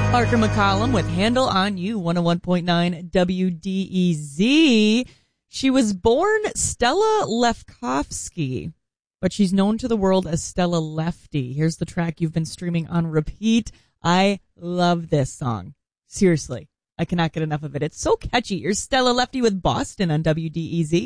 Parker McCollum with Handle on You, 101.9 WDEZ. She was born Stella Lefkofsky, but she's known to the world as Stella Lefty. Here's the track you've been streaming on repeat. I love this song. Seriously, I cannot get enough of it. It's so catchy. You're Stella Lefty with Boston on WDEZ.